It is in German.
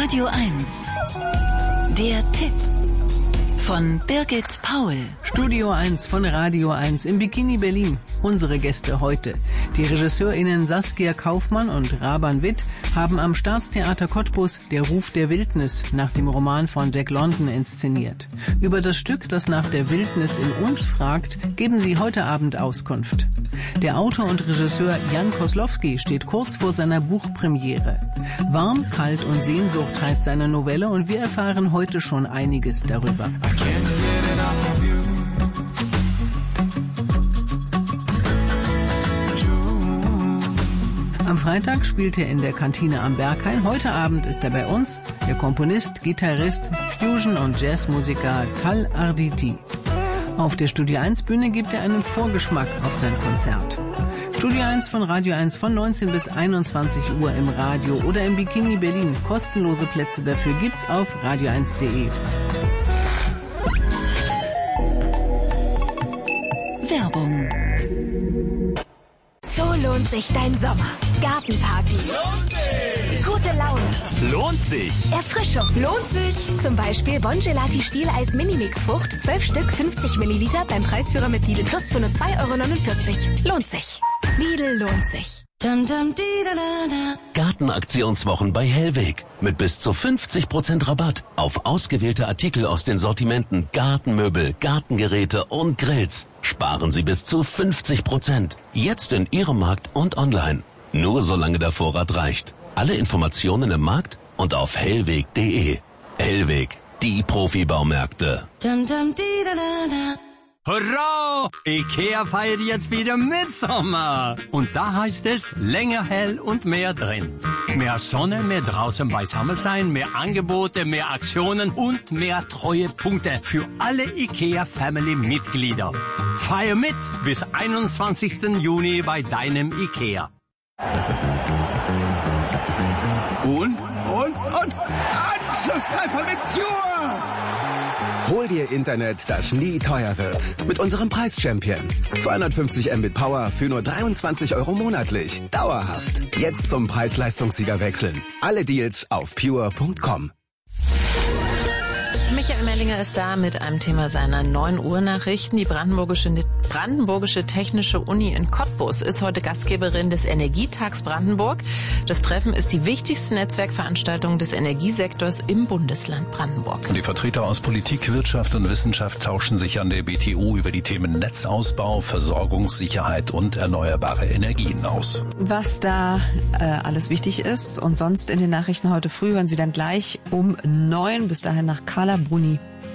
Radio 1. Der Tipp von Birgit Paul. Studio 1 von Radio 1 im Bikini Berlin. Unsere Gäste heute. Die RegisseurInnen Saskia Kaufmann und Raban Witt haben am Staatstheater Cottbus Der Ruf der Wildnis nach dem Roman von Jack London inszeniert. Über das Stück, das nach der Wildnis in uns fragt, geben sie heute Abend Auskunft. Der Autor und Regisseur Jan Koslowski steht kurz vor seiner Buchpremiere. Warm, kalt und Sehnsucht heißt seine Novelle und wir erfahren heute schon einiges darüber. Am Freitag spielt er in der Kantine am Berghain. Heute Abend ist er bei uns, der Komponist, Gitarrist, Fusion- und Jazzmusiker Tal Arditi. Auf der Studio 1 Bühne gibt er einen Vorgeschmack auf sein Konzert. Studio 1 von Radio 1 von 19 bis 21 Uhr im Radio oder im Bikini Berlin. Kostenlose Plätze dafür gibt's auf radio1.de. Werbung. So lohnt sich dein Sommer. Gartenparty. Lohnt sich! Gute Laune. Lohnt sich! Erfrischung. Lohnt sich. Zum Beispiel Bongelati Stieleis Minimix Frucht, 12 Stück, 50 Milliliter beim Preisführer mit Lidl Plus für nur 2,49 €. Lohnt sich. Lidl lohnt sich. Gartenaktionswochen bei Hellweg. Mit bis zu 50% Rabatt auf ausgewählte Artikel aus den Sortimenten Gartenmöbel, Gartengeräte und Grills. Sparen Sie bis zu 50%. Jetzt in Ihrem Markt und online. Nur solange der Vorrat reicht. Alle Informationen im Markt und auf hellweg.de. Hellweg, die Profibaumärkte. Hurra! Ikea feiert jetzt wieder Mitsommer. Und da heißt es länger hell und mehr drin. Mehr Sonne, mehr draußen beisammen sein, mehr Angebote, mehr Aktionen und mehr Treuepunkte für alle Ikea Family Mitglieder. Feier mit bis 21. Juni bei deinem Ikea. Und? Anschlusstreffer mit Pure! Hol dir Internet, das nie teuer wird. Mit unserem Preis-Champion. 250 Mbit Power für nur 23 € monatlich. Dauerhaft. Jetzt zum Preis-Leistungssieger wechseln. Alle Deals auf pure.com. Michael Mellinger ist da mit einem Thema seiner 9 Uhr Nachrichten. Die Brandenburgische Technische Uni in Cottbus ist heute Gastgeberin des Energietags Brandenburg. Das Treffen ist die wichtigste Netzwerkveranstaltung des Energiesektors im Bundesland Brandenburg. Die Vertreter aus Politik, Wirtschaft und Wissenschaft tauschen sich an der BTU über die Themen Netzausbau, Versorgungssicherheit und erneuerbare Energien aus. Was da alles wichtig ist und sonst in den Nachrichten heute früh hören Sie dann gleich um 9. Bis dahin nach Carla Bruni.